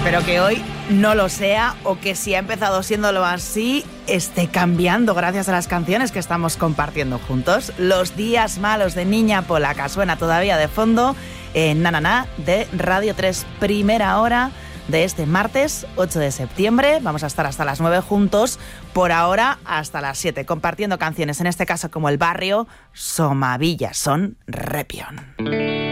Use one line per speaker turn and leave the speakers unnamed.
Espero que hoy no lo sea, o que si ha empezado siéndolo así, esté cambiando gracias a las canciones que estamos compartiendo juntos. Los días malos de Niña Polaca suena todavía de fondo en Na Na Na de Radio 3, primera hora de este martes 8 de septiembre. Vamos a estar hasta las 9 juntos, por ahora hasta las 7, compartiendo canciones, en este caso como El Barrio, Somavilla, Son Repión.